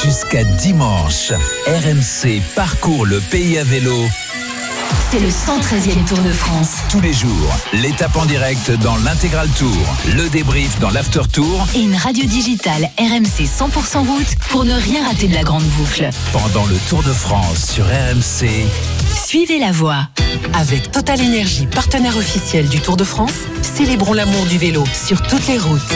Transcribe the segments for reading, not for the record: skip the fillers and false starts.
Jusqu'à dimanche, RMC parcourt le pays à vélo. C'est le 113e Tour de France. Tous les jours, l'étape en direct dans l'Intégral Tour, le débrief dans l'After Tour et une radio digitale RMC 100% route pour ne rien rater de la grande boucle. Pendant le Tour de France sur RMC, suivez la voie. Avec Total Énergie, partenaire officiel du Tour de France, célébrons l'amour du vélo sur toutes les routes.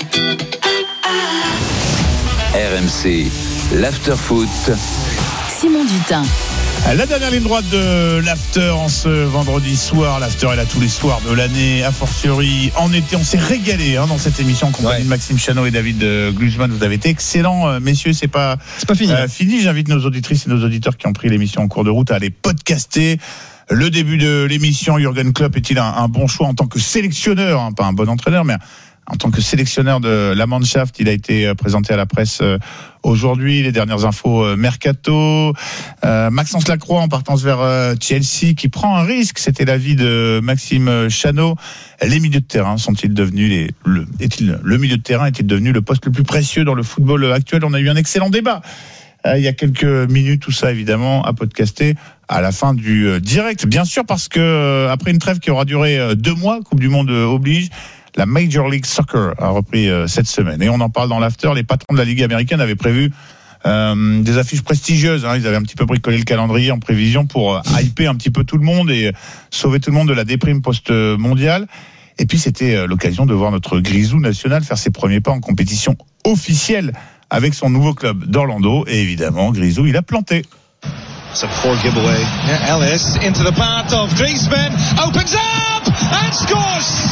RMC, l'After Foot. Simon Dutin. La dernière ligne droite de l'After en ce vendredi soir. L'After est là tous les soirs de l'année, a fortiori en été. On s'est régalé dans cette émission en compagnie de Maxime Chano et David Glusman. Vous avez été excellents, messieurs. C'est pas fini. J'invite nos auditrices et nos auditeurs qui ont pris l'émission en cours de route à aller podcaster. Le début de l'émission, Jürgen Klopp est-il un bon choix en tant que sélectionneur, pas un bon entraîneur, mais en tant que sélectionneur de la Mannschaft? Il a été présenté à la presse aujourd'hui. Les dernières infos mercato. Maxence Lacroix en partance vers Chelsea qui prend un risque. C'était l'avis de Maxime Chano. Les milieux de terrain sont-ils devenus le milieu de terrain est-il devenu le poste le plus précieux dans le football actuel? On a eu un excellent débat il y a quelques minutes, tout ça évidemment à podcaster à la fin du direct, bien sûr, parce que après une trêve qui aura duré 2 mois, Coupe du Monde oblige, la Major League Soccer a repris cette semaine. Et on en parle dans l'After. Les patrons de la Ligue américaine avaient prévu des affiches prestigieuses. Ils avaient un petit peu bricolé le calendrier en prévision pour hyper un petit peu tout le monde et sauver tout le monde de la déprime post-mondiale. Et puis c'était l'occasion de voir notre Grisou national faire ses premiers pas en compétition officielle avec son nouveau club d'Orlando. Et évidemment, Grisou, il a planté. It's a poor giveaway. Yeah, Ellis into the path of Griezmann, opens up and scores!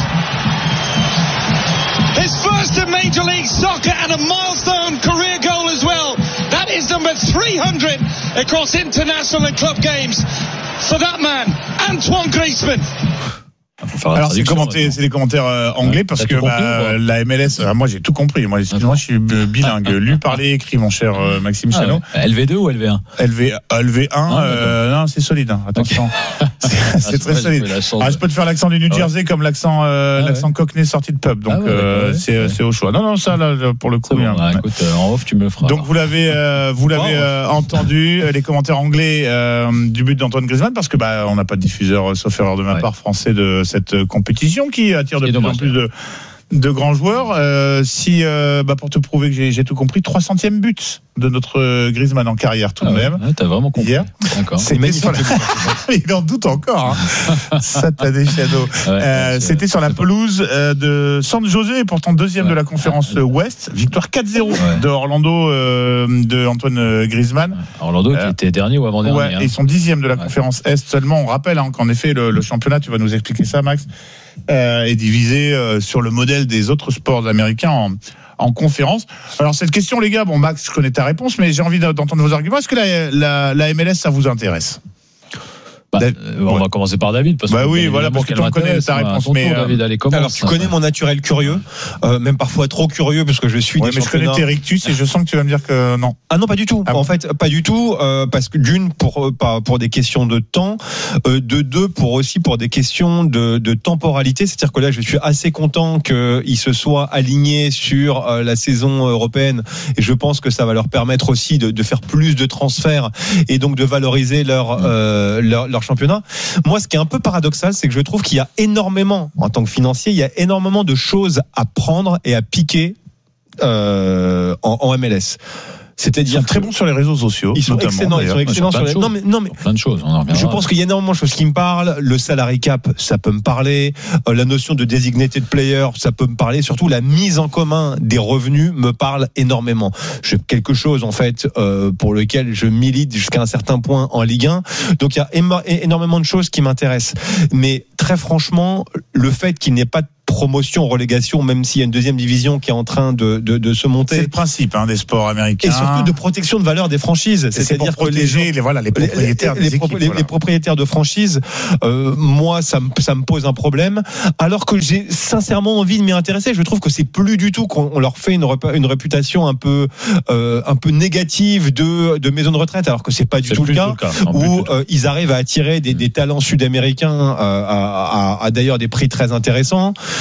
His first in Major League Soccer and a milestone career goal as well. That is number 300 across international and club games for that man, Antoine Griezmann. Alors c'est des commentaires anglais parce que la MLS, moi j'ai tout compris. Moi je suis bilingue, lu, parlé, écrit, mon cher Maxime Chano. LV2 ou LV1? LV1, non, c'est solide. Attention, c'est très solide. Je peux te faire l'accent du New Jersey comme l'accent cockney sorti de pub. Donc c'est au choix. Non, ça là pour le coup. Bon, écoute, en off tu me le feras. Donc vous l'avez entendu les commentaires anglais du but d'Antoine Griezmann parce que on n'a pas de diffuseur sauf erreur de ma part français de cette compétition qui attire de plus en plus de grands joueurs. Pour te prouver que j'ai tout compris, 300e but de notre Griezmann en carrière tout de même. T'as vraiment compris. Hier. D'accord. Il en doute encore. Satané Chano. C'était sur la pelouse de San José, et pourtant deuxième de la conférence Ouest. Victoire 4-0 de Orlando de Antoine Griezmann. Orlando qui était dernier ou avant-dernier. Et son 10e de la conférence Est seulement. On rappelle qu'en effet le championnat, tu vas nous expliquer ça Max, est divisé sur le modèle des autres sports américains en conférence. Alors cette question les gars, Max, je connais ta réponse, mais j'ai envie d'entendre vos arguments. Est-ce que la MLS ça vous intéresse? On va commencer par David parce que parce que tu connais ta réponse. David, allez, alors tu connais mon naturel curieux, même parfois trop curieux parce que je suis. Mais je connais tes rictus et je sens que tu vas me dire que non. Ah non, pas du tout. En fait, pas du tout, parce que d'une pour des questions de temps, de deux pour des questions de temporalité. C'est-à-dire que là, je suis assez content qu'ils se soient alignés sur la saison européenne et je pense que ça va leur permettre aussi de faire plus de transferts et donc de valoriser leur championnat. Moi, ce qui est un peu paradoxal, c'est que je trouve qu'il y a énormément, en tant que financier, il y a énormément de choses à prendre et à piquer en MLS. C'est-à-dire ils sont très bons sur les réseaux sociaux. Ils sont excellents. Ils sont excellents sur les. Non mais plein de choses. Je pense qu'il y a énormément de choses qui me parlent. Le salary cap, ça peut me parler. La notion de designated player, ça peut me parler. Surtout la mise en commun des revenus me parle énormément. C'est quelque chose en fait pour lequel je milite jusqu'à un certain point en Ligue 1. Donc il y a énormément de choses qui m'intéressent. Mais très franchement, le fait qu'il n'ait pas de promotion, relégation, même s'il y a une deuxième division qui est en train de se monter. C'est le principe des sports américains. Et surtout de protection de valeur des franchises. C'est-à-dire pour protéger les propriétaires des équipes. Les propriétaires de franchises, moi, ça me pose un problème. Alors que j'ai sincèrement envie de m'y intéresser. Je trouve que c'est plus du tout qu'on leur fait une réputation un peu négative de maison de retraite, alors que c'est pas du tout le cas. Où ils arrivent à attirer des talents sud-américains à d'ailleurs des prix très intéressants.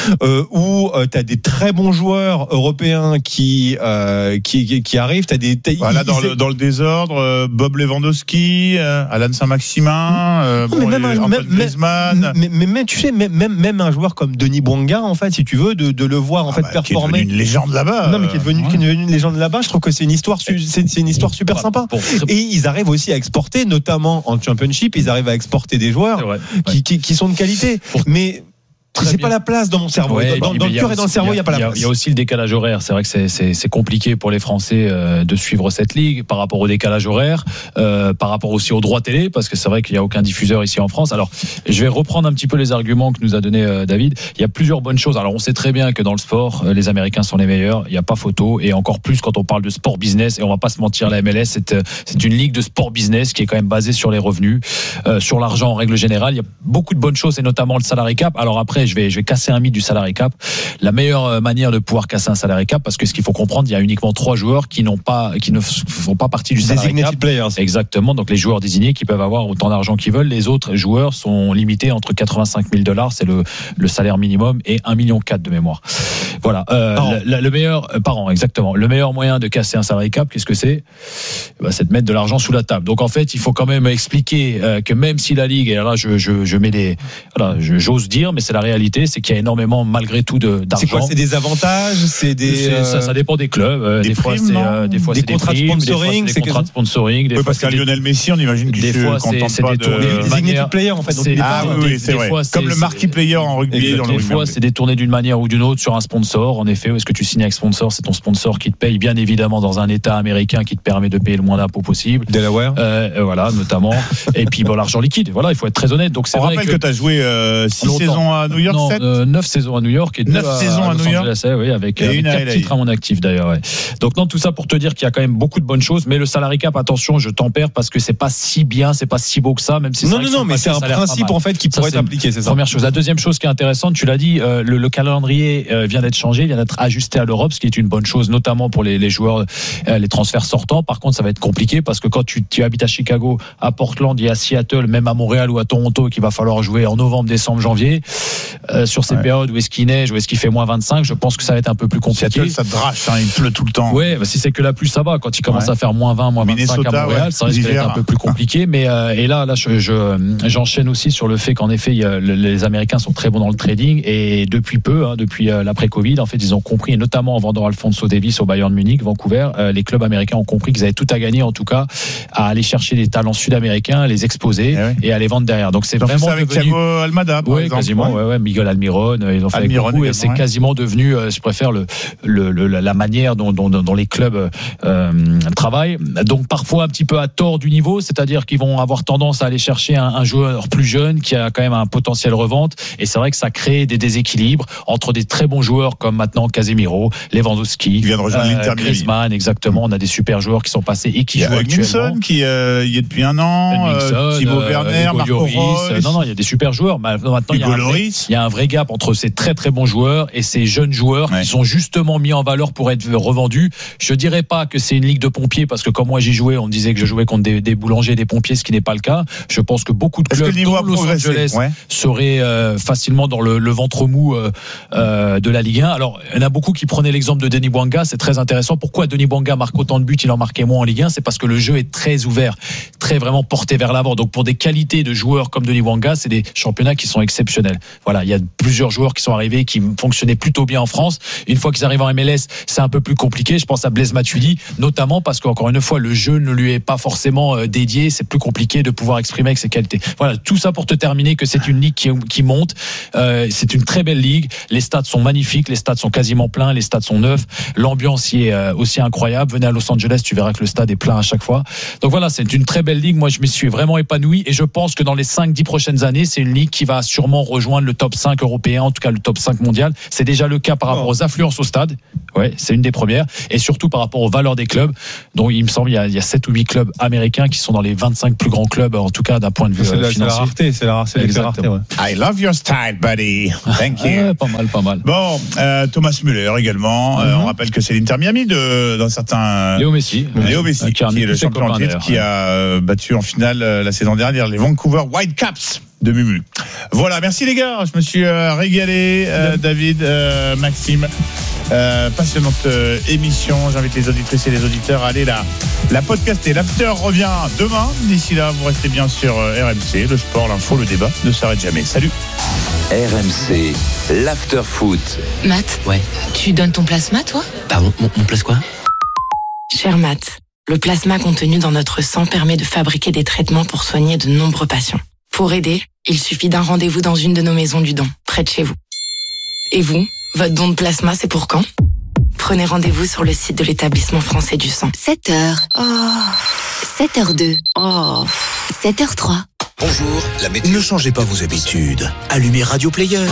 où tu as des très bons joueurs européens qui arrivent. Dans le désordre, Bob Lewandowski, Alan Saint-Maximin, Antoine Griezmann. Mais tu sais, même un joueur comme Denis Bouanga, en fait, si tu veux, de le voir performer. Qui est devenu une légende là-bas. Non, mais qui est devenu une légende là-bas. Je trouve que c'est une histoire super sympa. Et ils arrivent aussi à exporter, notamment en Championship, ils arrivent à exporter des joueurs qui sont de qualité. Mais c'est pas la place dans mon cerveau. Dans le cœur et dans le cerveau, il n'y a pas la place. Il y a aussi le décalage horaire. C'est vrai que c'est compliqué pour les Français de suivre cette ligue par rapport au décalage horaire, par rapport aussi aux droits télé, parce que c'est vrai qu'il n'y a aucun diffuseur ici en France. Alors, je vais reprendre un petit peu les arguments que nous a donné David. Il y a plusieurs bonnes choses. Alors, on sait très bien que dans le sport, les Américains sont les meilleurs. Il n'y a pas photo. Et encore plus quand on parle de sport business. Et on va pas se mentir, la MLS, c'est une ligue de sport business qui est quand même basée sur les revenus, sur l'argent en règle générale. Il y a beaucoup de bonnes choses, et notamment le salary cap. Alors après, je vais casser un mythe du salary cap. La meilleure manière de pouvoir casser un salary cap, parce que ce qu'il faut comprendre, il y a uniquement 3 joueurs qui ne font pas partie du salary cap. Players. Exactement. Donc les joueurs désignés qui peuvent avoir autant d'argent qu'ils veulent. Les autres joueurs sont limités entre $85,000, c'est le salaire minimum, et 1,4 million de mémoire. Voilà. Le meilleur par an, exactement. Le meilleur moyen de casser un salary cap, qu'est-ce que c'est ? C'est de mettre de l'argent sous la table. Donc en fait, il faut quand même expliquer que même si la ligue, et là je mets j'ose dire, mais c'est la réalité, c'est qu'il y a énormément malgré tout d'argent. C'est quoi ? C'est des avantages ? Ça dépend des clubs. Des fois, c'est des contrats de sponsoring. Des contrats de sponsoring. Oui, parce qu'à Lionel Messi, on imagine qu'il se contente pas de designated player, en fait. Oui, c'est vrai. Comme le marquee player en rugby. Des fois, c'est détourné d'une manière ou d'une autre sur un sponsor. En effet, est-ce que tu signes avec sponsor ? C'est ton sponsor qui te paye, bien évidemment, dans un État américain qui te permet de payer le moins d'impôts possible. Delaware. Voilà, notamment. Et puis, l'argent liquide. Voilà, il faut être très honnête. Donc, c'est vrai que tu as joué 6 saisons à New York. 9 saisons à New York et 9 saisons à New York. Oui, avec 4 titres à mon actif d'ailleurs. Ouais. Donc non, tout ça pour te dire qu'il y a quand même beaucoup de bonnes choses, mais le salary cap, attention, je tempère parce que c'est pas si bien, c'est pas si beau que ça, même si non, mais c'est un principe en fait qui pourrait être appliqué, c'est ça. Première chose. La deuxième chose qui est intéressante, tu l'as dit, le calendrier vient d'être changé, vient d'être ajusté à l'Europe, ce qui est une bonne chose, notamment pour les joueurs, les transferts sortants. Par contre, ça va être compliqué parce que quand tu habites à Chicago, à Portland et à Seattle, même à Montréal ou à Toronto, qu'il va falloir jouer en novembre, décembre, janvier, sur ces périodes où est-ce qu'il neige, où est-ce qu'il fait moins 25, je pense que ça va être un peu plus compliqué. Seattle, ça drache, il pleut tout le temps. Oui, si c'est que la pluie, ça va. Quand il commence à faire moins 20, moins 25 Minnesota, à Montréal, ça risque d'être un peu plus compliqué. Mais et là, j'enchaîne aussi sur le fait qu'en effet, les Américains sont très bons dans le trading, et depuis peu, depuis l'après-Covid, en fait, ils ont compris, et notamment en vendant Alphonso Davies au Bayern Munich, Vancouver, les clubs américains ont compris qu'ils avaient tout à gagner, en tout cas, à aller chercher des talents sud-américains, à les exposer et à les vendre derrière. Donc c'est vraiment avec Thiago Almada, par exemple. Quasiment, Miguel Almiron, ils ont fait beaucoup, et c'est quasiment devenu, je préfère la manière dont les clubs travaillent. Donc parfois un petit peu à tort du niveau, c'est-à-dire qu'ils vont avoir tendance à aller chercher un joueur plus jeune qui a quand même un potentiel revente, et c'est vrai que ça crée des déséquilibres entre des très bons joueurs comme maintenant Casemiro, Lewandowski, qui vient de rejoindre l'Inter Griezmann, exactement. On a des super joueurs qui sont passés et qui jouent actuellement. Qui y est depuis un an, Timo Werner, Marco Reus. Non, il y a des super joueurs. Maintenant, il y a un vrai gap entre ces très très bons joueurs et ces jeunes joueurs qui sont justement mis en valeur pour être revendus. Je dirais pas que c'est une ligue de pompiers, parce que comme moi j'y jouais, on me disait que je jouais contre des boulangers, des pompiers, ce qui n'est pas le cas. Je pense que beaucoup de clubs dont Los Angeles seraient facilement dans le ventre mou de la Ligue 1. Alors, il y en a beaucoup qui prenaient l'exemple de Denis Bouanga, c'est très intéressant. Pourquoi Denis Bouanga marque autant de buts, il en marquait moins en Ligue 1? C'est parce que le jeu est très ouvert, très vraiment porté vers l'avant. Donc pour des qualités de joueurs comme Denis Bouanga, c'est des championnats qui sont exceptionnels. Voilà, il y a plusieurs joueurs qui sont arrivés, qui fonctionnaient plutôt bien en France. Une fois qu'ils arrivent en MLS, c'est un peu plus compliqué. Je pense à Blaise Matuidi, notamment parce qu'encore une fois, le jeu ne lui est pas forcément dédié. C'est plus compliqué de pouvoir exprimer avec ses qualités. Voilà, tout ça pour te terminer que c'est une ligue qui monte. C'est une très belle ligue. Les stades sont magnifiques, les stades sont quasiment pleins, les stades sont neufs. L'ambiance y est aussi incroyable. Venez à Los Angeles, tu verras que le stade est plein à chaque fois. Donc voilà, c'est une très belle ligue. Moi, je m'y suis vraiment épanoui, et je pense que dans les 5-10 prochaines années, c'est une ligue qui va sûrement rejoindre le top 5 européen, en tout cas le top 5 mondial. C'est déjà le cas par rapport aux affluences au stade. Ouais, c'est une des premières. Et surtout par rapport aux valeurs des clubs. Donc il me semble il y a 7 ou 8 clubs américains qui sont dans les 25 plus grands clubs, en tout cas d'un point de vue financier. C'est la rareté. Ouais. I love your style, buddy. Thank you. Pas mal. Bon, Thomas Müller également. On rappelle que c'est l'Inter Miami d'un certain Léo Messi, qui est le champion en titre, qui a battu en finale la saison dernière les Vancouver Whitecaps de Mumu. Voilà, merci les gars, je me suis régalé, David, Maxime. Passionnante émission. J'invite les auditrices et les auditeurs à aller la podcaster. L'after revient demain. D'ici là, vous restez bien sur RMC. Le sport, l'info, le débat ne s'arrête jamais. Salut. RMC, l'after foot. Matt, Ouais. tu donnes ton plasma, toi ? Pardon, mon place quoi? Cher Matt, le plasma contenu dans notre sang permet de fabriquer des traitements pour soigner de nombreux patients. Pour aider, il suffit d'un rendez-vous dans une de nos maisons du don, près de chez vous. Et vous, votre don de plasma, c'est pour quand ? Prenez rendez-vous sur le site de l'établissement français du sang. 7h. Oh, 7h02. oh. 7h03. Bonjour, ne changez pas vos habitudes. Allumez Radio Player.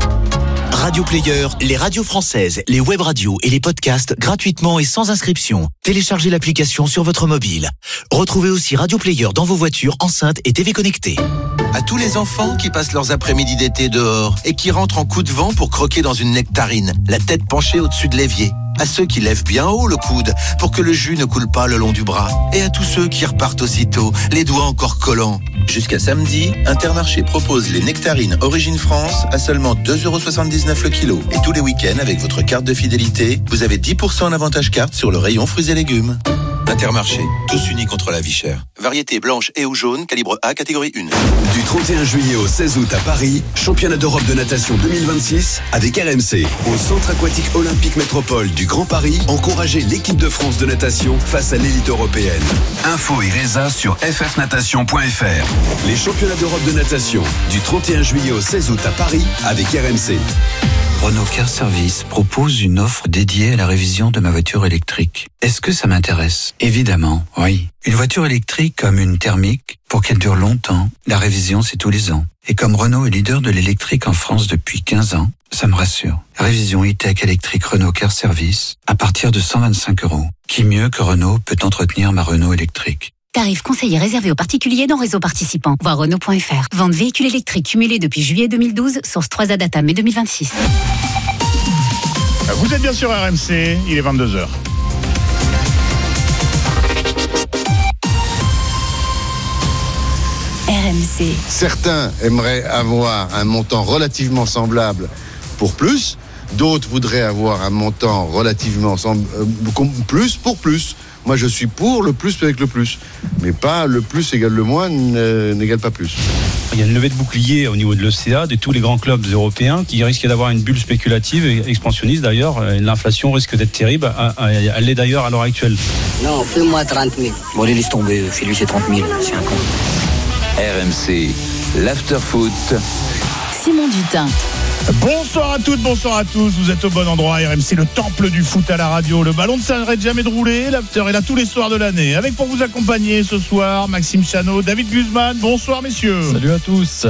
Radio Player, les radios françaises, les web radios et les podcasts gratuitement et sans inscription. Téléchargez l'application sur votre mobile. Retrouvez aussi Radio Player dans vos voitures, enceintes et TV connectées. À tous les enfants qui passent leurs après-midi d'été dehors et qui rentrent en coup de vent pour croquer dans une nectarine, la tête penchée au-dessus de l'évier. À ceux qui lèvent bien haut le coude pour que le jus ne coule pas le long du bras. Et à tous ceux qui repartent aussitôt, les doigts encore collants. Jusqu'à samedi, Intermarché propose les nectarines Origine France à seulement 2,79€ le kilo. Et tous les week-ends, avec votre carte de fidélité, vous avez 10% d'avantage carte sur le rayon fruits et légumes. Intermarché, tous unis contre la vie chère. Variété blanche et ou jaune, calibre A, catégorie 1. Du 31 juillet au 16 août à Paris, championnat d'Europe de natation 2026 avec RMC. Au Centre aquatique olympique métropole du Grand Paris, encouragez l'équipe de France de natation face à l'élite européenne. Info et résa sur ffnatation.fr. Les championnats d'Europe de natation du 31 juillet au 16 août à Paris avec RMC. Renault Car Service propose une offre dédiée à la révision de ma voiture électrique. Est-ce que ça m'intéresse ? Évidemment, oui. Une voiture électrique comme une thermique, pour qu'elle dure longtemps, la révision c'est tous les ans. Et comme Renault est leader de l'électrique en France depuis 15 ans, ça me rassure. Révision e-tech électrique Renault Car Service à partir de 125€. Qui mieux que Renault peut entretenir ma Renault électrique ? Tarif conseillé réservé aux particuliers dans réseau participant. Voir Renault.fr. Vente véhicule électrique cumulé depuis juillet 2012. Source 3A Data mai 2026. Vous êtes bien sur RMC, il est 22h. RMC. Certains aimeraient avoir un montant relativement semblable pour plus. D'autres voudraient avoir un montant relativement plus pour plus. Moi, je suis pour le plus avec le plus. Mais pas le plus égale le moins n'égale pas plus. Il y a une levée de bouclier au niveau de l'ECA, de tous les grands clubs européens, qui risquent d'avoir une bulle spéculative et expansionniste d'ailleurs. L'inflation risque d'être terrible. Elle l'est d'ailleurs à l'heure actuelle. Non, fais-moi 30 000. Bon, allez, laisse tomber. Fais-lui ses 30 000. C'est un con. RMC, l'after foot. Simon Dutin. Bonsoir à toutes, bonsoir à tous. Vous êtes au bon endroit. RMC, le temple du foot à la radio. Le ballon ne s'arrête jamais de rouler. L'after est là tous les soirs de l'année. Avec pour vous accompagner ce soir, Maxime Chano, David Guzman. Bonsoir messieurs. Salut à tous.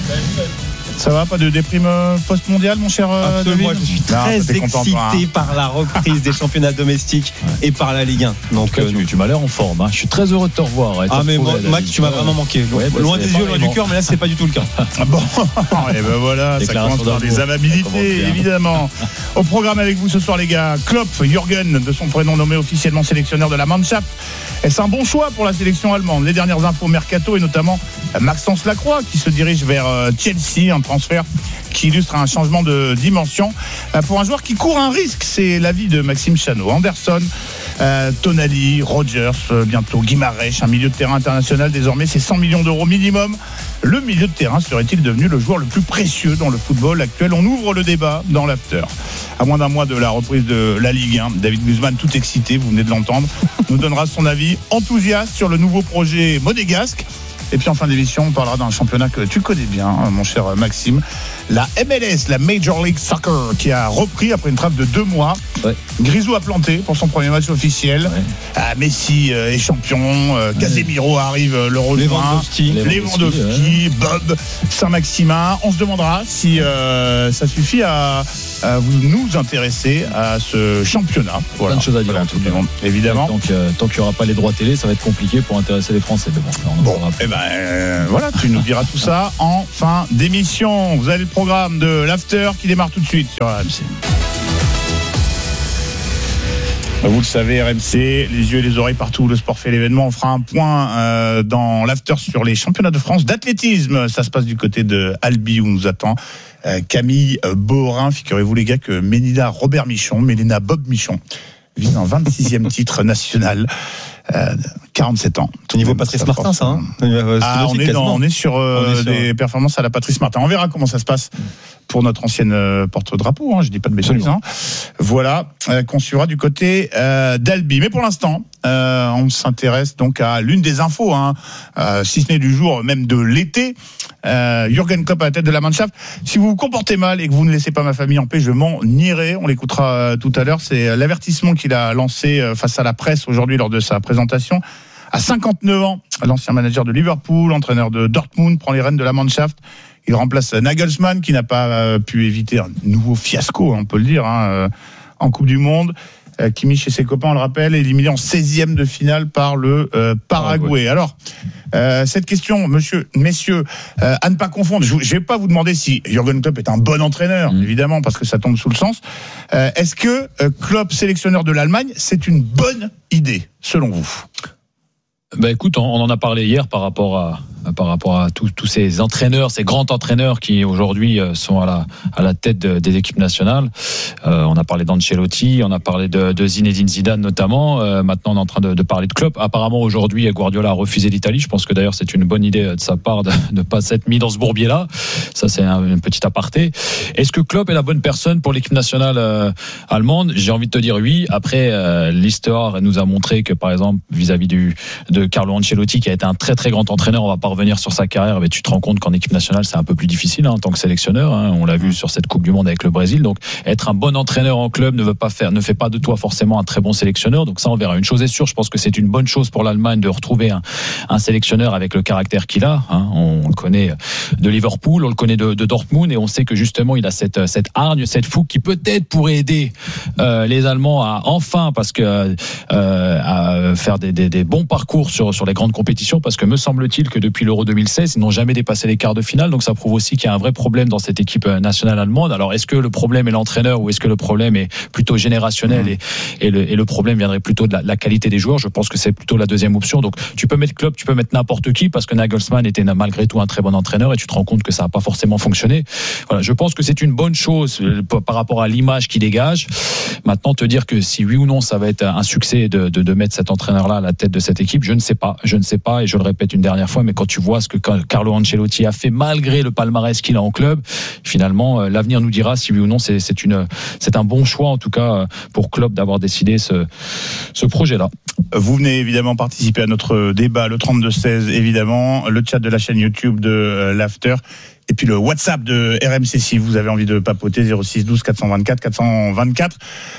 Ça va, pas de déprime post-mondiale, mon cher David ? Moi, je suis très excité par la reprise des championnats domestiques et par la Ligue 1. Donc, tu m'as l'air en forme. Hein. Je suis très heureux de te revoir. Mais Max, tu m'as vraiment manqué. Loin des yeux, loin du cœur, mais là, c'est pas du tout le cas. Bon, et ben voilà, ça commence par des amabilités, évidemment. Au programme avec vous ce soir, les gars, Klopp, Jürgen, de son prénom nommé officiellement sélectionneur de la Mannschaft. Est-ce un bon choix pour la sélection allemande ? Les dernières infos mercato et notamment Maxence Lacroix qui se dirige vers Chelsea, un transfert qui illustre un changement de dimension pour un joueur qui court un risque. C'est l'avis de Maxime Chano. Anderson, Tonali, Rodgers, bientôt Guimarães, un milieu de terrain international. Désormais, c'est 100 millions d'euros minimum. Le milieu de terrain serait-il devenu le joueur le plus précieux dans le football actuel ? On ouvre le débat dans l'after. À moins d'un mois de la reprise de la Ligue 1, David Guzman, tout excité, vous venez de l'entendre, nous donnera son avis enthousiaste sur le nouveau projet monégasque. Et puis en fin d'émission, on parlera d'un championnat que tu connais bien, mon cher Maxime, la MLS, la Major League Soccer, qui a repris après une trêve de 2 mois. Ouais. Grisou a planté pour son premier match officiel. Ouais. Messi est champion, Casemiro arrive le rejoint, Lewandowski, Bob, Saint-Maximin. On se demandera si ça suffit à vous nous intéresser à ce championnat. Voilà. Plein de choses à dire en tout cas. Évidemment. Donc, tant qu'il n'y aura pas les droits télé, ça va être compliqué pour intéresser les Français. Bon, voilà, tu nous diras tout ça en fin d'émission. Vous avez le programme de l'after qui démarre tout de suite sur RMC. Vous le savez, RMC, les yeux et les oreilles partout où le sport fait l'événement. On fera un point dans l'after sur les championnats de France d'athlétisme. Ça se passe du côté de Albi où nous attend Camille Borin. Figurez-vous les gars que Mélina Bob Michon vise un 26e titre national. 47 ans. Au niveau Patrice Martin, ça, hein. On est sur des performances à la Patrice Martin. On verra comment ça se passe pour notre ancienne porte-drapeau, hein, je dis pas de bêtises. Hein. Voilà, qu'on suivra du côté d'Albi. Mais pour l'instant, on s'intéresse donc à l'une des infos, hein, si ce n'est du jour, même de l'été. Jürgen Klopp à la tête de la Mannschaft. Si vous vous comportez mal et que vous ne laissez pas ma famille en paix, je m'en irai. On l'écoutera tout à l'heure. C'est l'avertissement qu'il a lancé face à la presse aujourd'hui lors de sa présentation. À 59 ans, l'ancien manager de Liverpool, entraîneur de Dortmund, prend les rênes de la Mannschaft. Il remplace Nagelsmann, qui n'a pas pu éviter un nouveau fiasco, on peut le dire, hein, en Coupe du Monde. Kimmich et ses copains, on le rappelle, éliminé en 16e de finale par le Paraguay. Alors, cette question, messieurs, à ne pas confondre, je ne vais pas vous demander si Jürgen Klopp est un bon entraîneur, évidemment, parce que ça tombe sous le sens. Est-ce que Klopp, sélectionneur de l'Allemagne, c'est une bonne idée, selon vous ? Écoute, on en a parlé hier par rapport à tous ces entraîneurs, ces grands entraîneurs qui aujourd'hui sont à la tête des équipes nationales. On a parlé d'Ancelotti, on a parlé de Zinedine Zidane notamment. Maintenant, on est en train de parler de Klopp. Apparemment, aujourd'hui, Guardiola a refusé l'Italie. Je pense que d'ailleurs, c'est une bonne idée de sa part de ne pas s'être mis dans ce bourbier-là. Ça, c'est un petit aparté. Est-ce que Klopp est la bonne personne pour l'équipe nationale allemande ? J'ai envie de te dire oui. Après, l'histoire nous a montré que, par exemple, vis-à-vis de Carlo Ancelotti, qui a été un très très grand entraîneur, on va pas revenir sur sa carrière, mais tu te rends compte qu'en équipe nationale c'est un peu plus difficile, hein, en tant que sélectionneur, hein, on l'a vu sur cette Coupe du Monde avec le Brésil. Donc être un bon entraîneur en club ne fait pas de toi forcément un très bon sélectionneur. Donc ça, on verra. Une chose est sûre, je pense que c'est une bonne chose pour l'Allemagne de retrouver un sélectionneur avec le caractère qu'il a, hein. On le connaît de Liverpool, on le connaît de Dortmund, et on sait que justement il a cette hargne, cette fougue qui peut-être pourrait aider les Allemands à enfin, parce que à faire des bons parcours sur les grandes compétitions, parce que me semble-t-il que depuis l'Euro 2016, ils n'ont jamais dépassé les quarts de finale. Donc ça prouve aussi qu'il y a un vrai problème dans cette équipe nationale allemande. Alors est-ce que le problème est l'entraîneur, ou est-ce que le problème est plutôt générationnel et le problème viendrait plutôt de la qualité des joueurs? Je pense que c'est plutôt la deuxième option. Donc tu peux mettre Klopp, tu peux mettre n'importe qui, parce que Nagelsmann était malgré tout un très bon entraîneur, et tu te rends compte que ça n'a pas forcément fonctionné. Voilà, je pense que c'est une bonne chose par rapport à l'image qu'il dégage. Maintenant, te dire que si oui ou non ça va être un succès de mettre cet entraîneur-là à la tête de cette équipe, je ne sais pas, et je le répète une dernière fois, mais quand tu vois ce que Carlo Ancelotti a fait malgré le palmarès qu'il a en club, finalement l'avenir nous dira si oui ou non c'est un bon choix, en tout cas pour Klopp, d'avoir décidé ce projet-là. Vous venez évidemment participer à notre débat, le 32-16 évidemment, le chat de la chaîne YouTube de l'After, et puis le WhatsApp de RMC si vous avez envie de papoter, 06 12 424 424.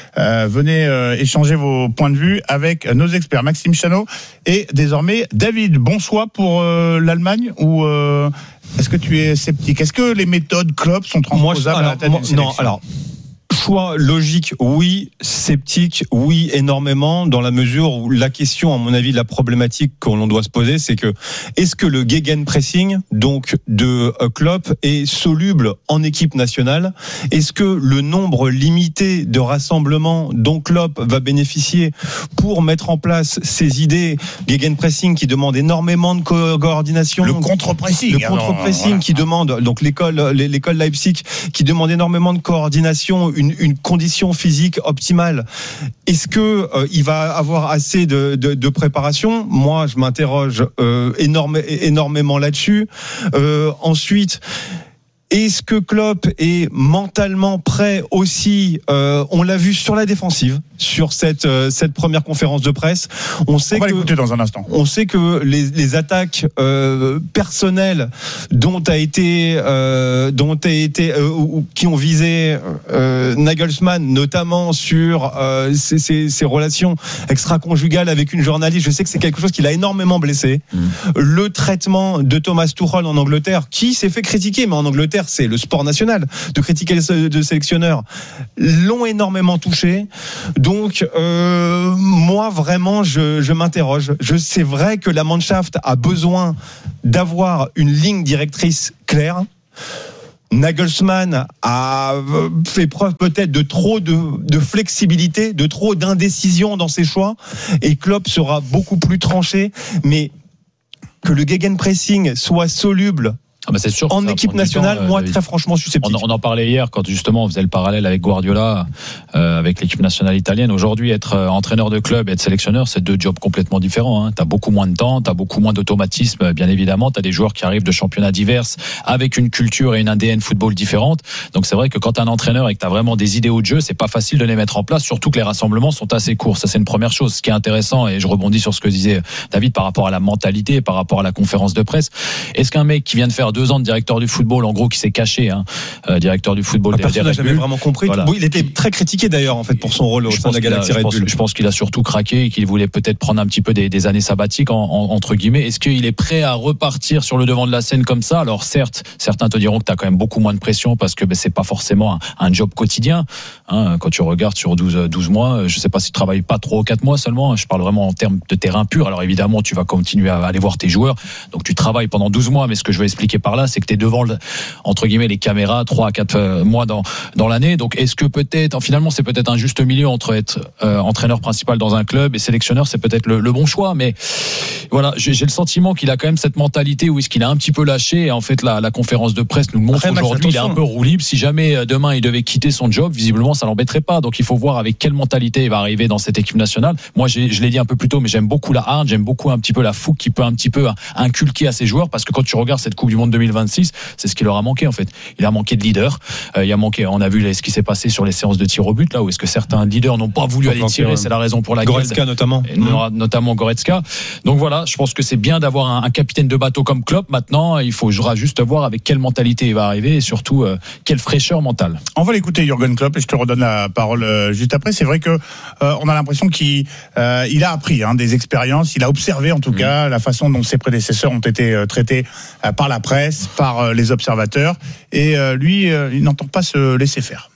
Venez échanger vos points de vue avec nos experts, Maxime Chano et désormais David. Bon choix pour l'Allemagne, ou est-ce que tu es sceptique? Est-ce que les méthodes Klopp sont transposables à la tête d'une sélection? Non, alors choix logique, oui. Sceptique, oui, énormément, dans la mesure où la question, à mon avis, la problématique qu'on doit se poser, c'est que est-ce que le gegenpressing, donc de Klopp, est soluble en équipe nationale? Est-ce que le nombre limité de rassemblements dont Klopp va bénéficier pour mettre en place ces idées gegenpressing qui demandent énormément de coordination, le contre-pressing qui demande, donc l'école Leipzig qui demande énormément de coordination, une condition physique optimale. Est-ce que il va avoir assez de préparation? Moi, je m'interroge énormément là-dessus. Ensuite, est-ce que Klopp est mentalement prêt aussi? On l'a vu sur la défensive, sur cette première conférence de presse. On va l'écouter dans un instant. On sait que les attaques personnelles qui ont visé Nagelsmann, notamment sur ses relations extra-conjugales avec une journaliste, je sais que c'est quelque chose qui l'a énormément blessé. Le traitement de Thomas Tuchel en Angleterre, qui s'est fait critiquer, mais en Angleterre, c'est le sport national de critiquer les sélectionneurs, l'ont énormément touché. Donc moi vraiment je m'interroge. C'est vrai que la Mannschaft a besoin d'avoir une ligne directrice claire. Nagelsmann a fait preuve peut-être de trop de flexibilité, de trop d'indécision dans ses choix, et Klopp sera beaucoup plus tranché, mais que le gegenpressing soit soluble c'est sûr, en équipe nationale, moi très franchement je suis sceptique. On en parlait hier quand justement on faisait le parallèle avec Guardiola, avec l'équipe nationale italienne. Aujourd'hui, être entraîneur de club et être sélectionneur, c'est deux jobs complètement différents. T'as beaucoup moins de temps, t'as beaucoup moins d'automatisme, bien évidemment. T'as des joueurs qui arrivent de championnats divers avec une culture et une ADN football différente. Donc c'est vrai que quand t'es un entraîneur et que t'as vraiment des idéaux de jeu, c'est pas facile de les mettre en place, surtout que les rassemblements sont assez courts. Ça c'est une première chose. Ce qui est intéressant, et je rebondis sur ce que disait David par rapport à la mentalité, par rapport à la conférence de presse. Est-ce qu'un mec qui vient de faire 2 ans de directeur du football, en gros, qui s'est caché, directeur du football. Personne n'a jamais vraiment compris. Voilà. Il était très critiqué d'ailleurs en fait pour son rôle au sein de la Galaxy Red Bull. Je pense qu'il a surtout craqué et qu'il voulait peut-être prendre un petit peu des années sabbatiques entre guillemets. Est-ce qu'il est prêt à repartir sur le devant de la scène comme ça? Alors certes, certains te diront que tu as quand même beaucoup moins de pression parce que c'est pas forcément un job quotidien. Quand tu regardes sur 12 mois, je sais pas si tu travailles pas 3 ou 4 mois seulement. Je parle vraiment en termes de terrain pur. Alors évidemment, tu vas continuer à aller voir tes joueurs. Donc tu travailles pendant 12 mois. Mais ce que je veux expliquer par là, c'est que tu es devant entre guillemets les caméras 3 à 4 mois dans l'année. Donc est-ce que peut-être finalement c'est peut-être un juste milieu entre être entraîneur principal dans un club et sélectionneur, c'est peut-être le bon choix, mais voilà, j'ai le sentiment qu'il a quand même cette mentalité où est-ce qu'il a un petit peu lâché, et en fait la conférence de presse nous le montre aujourd'hui. Il est un peu roue libre. Si jamais demain il devait quitter son job, visiblement ça l'embêterait pas. Donc il faut voir avec quelle mentalité il va arriver dans cette équipe nationale. Moi je l'ai dit un peu plus tôt, mais j'aime beaucoup la hargne, j'aime beaucoup un petit peu la fougue qui peut un petit peu inculquer à ses joueurs, parce que quand tu regardes cette Coupe du Monde 2026, c'est ce qui leur a manqué en fait. Il a manqué de leader. Il a manqué. On a vu ce qui s'est passé sur les séances de tir au but là où est-ce que certains leaders n'ont pas voulu aller tirer. C'est la raison pour laquelle Goretzka notamment Goretzka. Donc voilà, je pense que c'est bien d'avoir un capitaine de bateau comme Klopp. Maintenant, il faudra juste voir avec quelle mentalité il va arriver et surtout quelle fraîcheur mentale. On va l'écouter Jürgen Klopp et je te redonne la parole juste après. C'est vrai que on a l'impression qu'il a appris des expériences. Il a observé en tout cas la façon dont ses prédécesseurs ont été traités par la presse, par les observateurs, et lui il n'entend pas se laisser faire.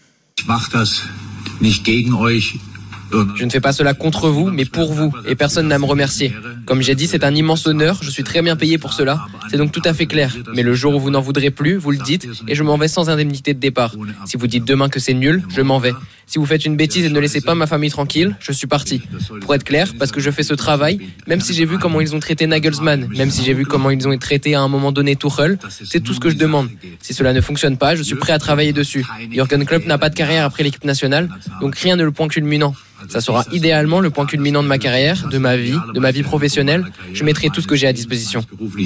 Je ne fais pas cela contre vous, mais pour vous, et personne n'a à me remercier. Comme j'ai dit, c'est un immense honneur, je suis très bien payé pour cela, c'est donc tout à fait clair. Mais le jour où vous n'en voudrez plus, vous le dites, et je m'en vais sans indemnité de départ. Si vous dites demain que c'est nul, je m'en vais. Si vous faites une bêtise et ne laissez pas ma famille tranquille, je suis parti. Pour être clair, parce que je fais ce travail, même si j'ai vu comment ils ont traité Nagelsmann, même si j'ai vu comment ils ont traité à un moment donné Tuchel, c'est tout ce que je demande. Si cela ne fonctionne pas, je suis prêt à travailler dessus. Jürgen Klopp n'a pas de carrière après l'équipe nationale, donc rien ne le point culminant. Ça sera idéalement le point culminant de ma carrière, de ma vie professionnelle. Je mettrai tout ce que j'ai à disposition.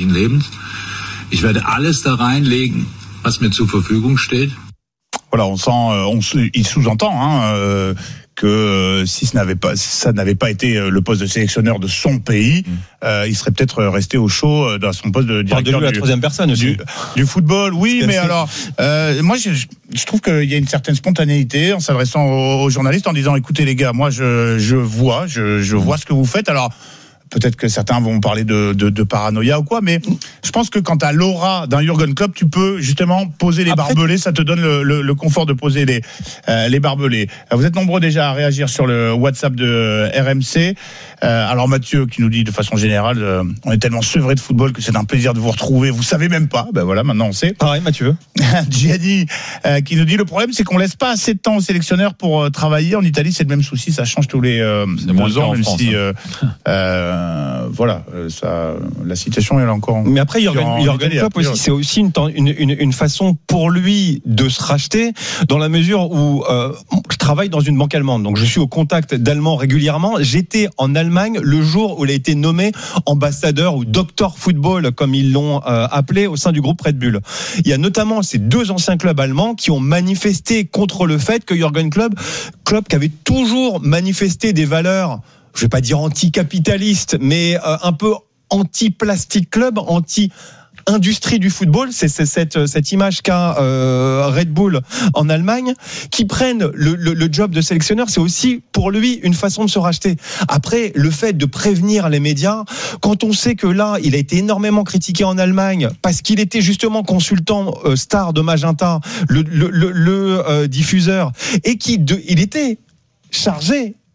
Voilà, il sous-entend que si ça n'avait pas été le poste de sélectionneur de son pays, il serait peut-être resté au chaud dans son poste de directeur de la troisième personne aussi. Du football. Oui, mais alors moi je trouve qu'il y a une certaine spontanéité en s'adressant aux journalistes en disant écoutez les gars, moi je vois ce que vous faites. Alors peut-être que certains vont parler de paranoïa ou quoi, mais je pense que quand tu as l'aura d'un Jürgen Klopp, tu peux justement poser les barbelés, ça te donne le confort de poser les barbelés. Vous êtes nombreux déjà à réagir sur le WhatsApp de RMC. Alors Mathieu qui nous dit de façon générale, on est tellement sevré de football que c'est un plaisir de vous retrouver, vous savez même pas. Ben voilà, maintenant on sait. Pareil Mathieu. Gianni qui nous dit le problème c'est qu'on laisse pas assez de temps aux sélectionneurs pour travailler. En Italie c'est le même souci, ça change tous les 2 ans, même si voilà, la situation est encore. Mais après, Jürgen Klopp aussi, c'est aussi une façon pour lui de se racheter, dans la mesure où je travaille dans une banque allemande, donc je suis au contact d'Allemands régulièrement. J'étais en Allemagne le jour où il a été nommé ambassadeur ou docteur football, comme ils l'ont appelé, au sein du groupe Red Bull. Il y a notamment ces 2 anciens clubs allemands qui ont manifesté contre le fait que Jürgen Klopp, qui avait toujours manifesté des valeurs, je vais pas dire anti-capitaliste, mais un peu anti-plastic club, anti-industrie du football, c'est cette image qu'a Red Bull en Allemagne, qui prennent le job de sélectionneur, c'est aussi pour lui une façon de se racheter. Après, le fait de prévenir les médias, quand on sait que là, il a été énormément critiqué en Allemagne, parce qu'il était justement consultant star de Magenta, le diffuseur, et il était chargé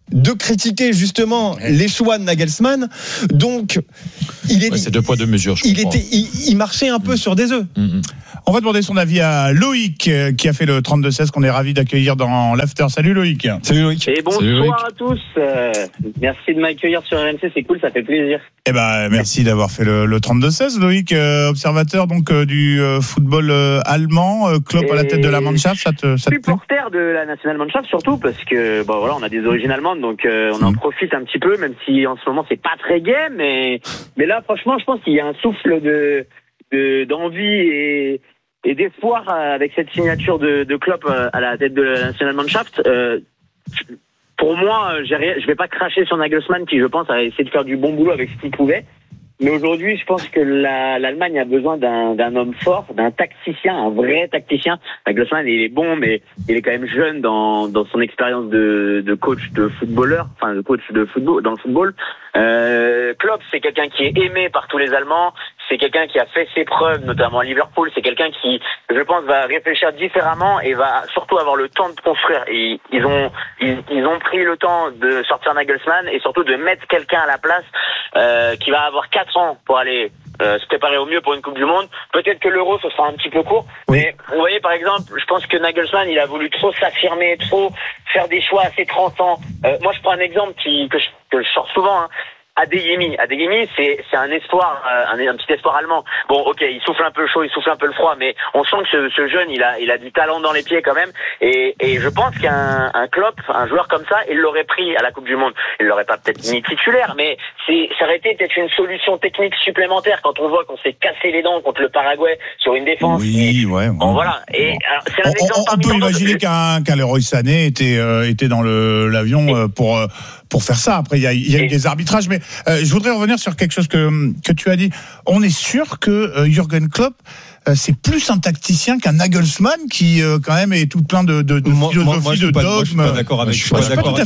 de critiquer justement les choix de Nagelsmann. Donc, c'est 2 poids 2 mesures. Il marchait un peu sur des œufs. On va demander son avis à Loïc qui a fait le 32-16 qu'on est ravi d'accueillir dans l'after. Salut Loïc. Salut Loïc. Et bonsoir à tous. Merci de m'accueillir sur RMC, c'est cool, ça fait plaisir. Eh ben merci d'avoir fait le 32-16 Loïc, observateur donc du football allemand, Klopp à la tête de la Mannschaft, ça te supporter de la Nationalmannschaft surtout parce que voilà, on a des origines allemandes donc on en profite un petit peu même si en ce moment c'est pas très gai mais là franchement je pense qu'il y a un souffle d'envie et d'espoir avec cette signature de Klopp à la tête de la Nationalmannschaft. Pour moi, je vais pas cracher sur Nagelsmann qui, je pense, a essayé de faire du bon boulot avec ce qu'il pouvait. Mais aujourd'hui, je pense que l'Allemagne a besoin d'un homme fort, d'un tacticien, un vrai tacticien. Nagelsmann, il est bon, mais il est quand même jeune dans son expérience de coach de footballeur, enfin de coach de football dans le football. Klopp, c'est quelqu'un qui est aimé par tous les Allemands. C'est quelqu'un qui a fait ses preuves, notamment à Liverpool. C'est quelqu'un qui, je pense, va réfléchir différemment et va surtout avoir le temps de construire. Et ils ont pris le temps de sortir Nagelsmann et surtout de mettre quelqu'un à la place qui va avoir 4 ans pour aller se préparer au mieux pour une Coupe du Monde. Peut-être que l'Euro, ce sera un petit peu court. Oui. Mais vous voyez, par exemple, je pense que Nagelsmann, il a voulu trop s'affirmer, trop faire des choix à ses 30 ans. Moi, je prends un exemple que je sors souvent, hein. Adeyemi, c'est un espoir, un petit espoir allemand. Bon, ok, il souffle un peu chaud, il souffle un peu le froid, mais on sent que ce jeune, il a du talent dans les pieds quand même. Et je pense qu'un Klopp, un joueur comme ça, il l'aurait pris à la Coupe du Monde. Il l'aurait pas peut-être mis titulaire, mais ça aurait été peut-être une solution technique supplémentaire quand on voit qu'on s'est cassé les dents contre le Paraguay sur une défense. Oui, ouais. Bon, voilà. Et alors, c'est un exemple. On peut imaginer qu'un Leroy Sané était dans l'avion pour faire ça. Après, il y a eu des arbitrages, mais je voudrais revenir sur quelque chose que tu as dit. On est sûr que Jürgen Klopp, c'est plus un tacticien qu'un Nagelsmann qui quand même est tout plein de philosophie, de dogmes. Moi, je suis pas d'accord avec. Je suis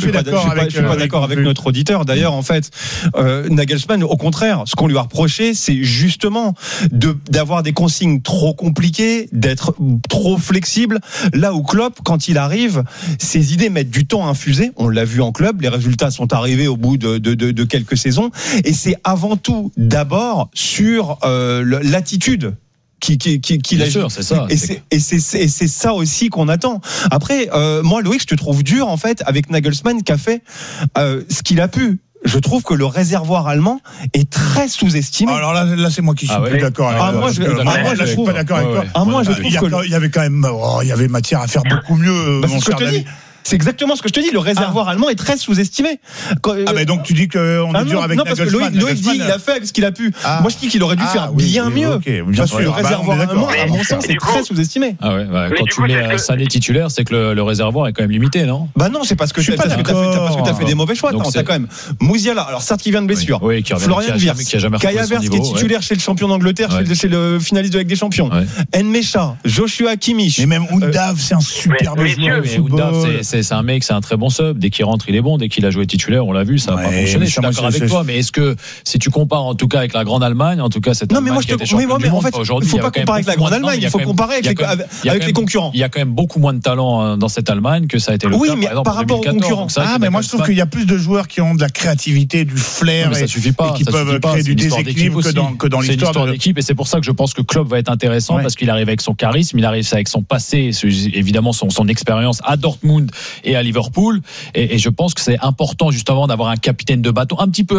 pas d'accord avec notre auditeur. D'ailleurs, en fait, Nagelsmann, au contraire, ce qu'on lui a reproché, c'est justement d'avoir des consignes trop compliquées, d'être trop flexible. Là où Klopp, quand il arrive, ses idées mettent du temps à infuser. On l'a vu en club, les résultats sont arrivés au bout de quelques saisons, et c'est avant tout d'abord sur l'attitude qu'il a. Sûr, c'est ça. Et c'est ça aussi qu'on attend. Après, moi, Loïc, je te trouve dur en fait avec Nagelsmann qui a fait ce qu'il a pu. Je trouve que le réservoir allemand est très sous-estimé. Alors là c'est moi qui suis plus d'accord avec toi. Moi, je trouve pas d'accord avec toi. Moi, je trouve il y avait quand même, il y avait matière à faire beaucoup mieux. Mon cher David. C'est exactement ce que je te dis. Le réservoir allemand est très sous-estimé. Mais donc tu dis qu'on est dur avec Nagelsmann. Non, parce que Loïc dit il a fait avec ce qu'il a pu. Moi je dis qu'il aurait dû faire bien mieux. Parce que le réservoir allemand, à mon sens, est très sous-estimé. Quand tu mets Sané titulaire, c'est que le réservoir est quand même limité, non ? Bah non, c'est parce que tu as fait des mauvais choix. T'as quand même Musiala, alors certes qui vient de blessure. Florian Wirtz, Kai Havertz qui est titulaire chez le champion d'Angleterre, chez le finaliste de la Ligue des Champions. Nmecha, Joshua Kimmich. Mais même Undav, c'est un superbe joueur. C'est un mec, c'est un très bon sub. Dès qu'il rentre, il est bon. Dès qu'il a joué titulaire, on l'a vu, ça n'a pas fonctionné. Je suis d'accord avec toi. Mais est-ce que si tu compares en tout cas avec la grande Allemagne, en tout cas cette Allemagne qui a été championne du monde aujourd'hui, il faut pas comparer avec la grande Allemagne. Il faut comparer avec les concurrents. Il y a quand même beaucoup moins de talent dans cette Allemagne que ça a été le cas. Oui, mais par rapport aux concurrents. Mais moi je trouve qu'il y a plus de joueurs qui ont de la créativité, du flair et qui peuvent créer du déséquilibre que dans l'histoire d'équipe. Et c'est pour ça que je pense que Klopp va être intéressant parce qu'il arrive avec son charisme, il arrive avec son passé, évidemment son expérience à Dortmund et à Liverpool, et je pense que c'est important justement d'avoir un capitaine de bateau, un petit peu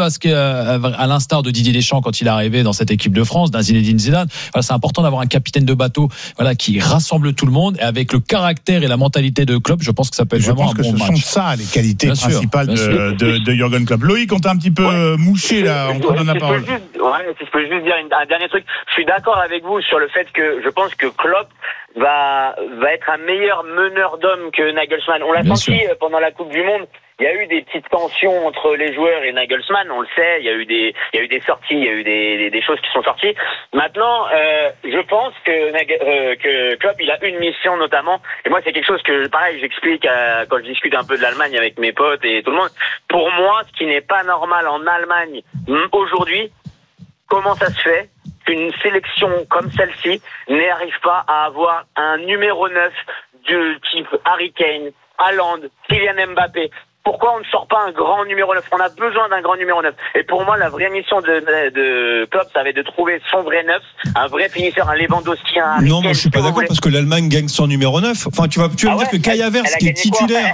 à l'instar de Didier Deschamps quand il est arrivé dans cette équipe de France, d'un Zinedine Zidane. Voilà, c'est important d'avoir un capitaine de bateau, voilà, qui rassemble tout le monde, et avec le caractère et la mentalité de Klopp, je pense que ça peut être vraiment un bon match. Je pense que ce sont ça les qualités principales de Jürgen Klopp. Loïc, on t'a un petit peu mouché là, on te donne la parole. Si je peux juste dire un dernier truc, je suis d'accord avec vous sur le fait que je pense que Klopp va être un meilleur meneur d'hommes que Nagelsmann. On l'a senti pendant la Coupe du Monde. Il y a eu des petites tensions entre les joueurs et Nagelsmann, on le sait. Il y a eu des sorties, il y a eu des choses qui sont sorties. Maintenant, je pense que Klopp, il a une mission notamment. Et moi, c'est quelque chose que, pareil, j'explique quand je discute un peu de l'Allemagne avec mes potes et tout le monde. Pour moi, ce qui n'est pas normal en Allemagne aujourd'hui, comment ça se fait qu'une sélection comme celle-ci n'arrive pas à avoir un numéro 9 du type Harry Kane, Haaland, Kylian Mbappé? pourquoi on ne sort pas un grand numéro 9? On a besoin d'un grand numéro 9. Et pour moi, la vraie mission de Klopp, ça va être de trouver son vrai 9, un vrai finisseur, un Lewandowski, un... Non, moi je suis pas d'accord parce que l'Allemagne gagne son numéro 9. Enfin, tu vas me dire que Kai Havertz, qui est titulaire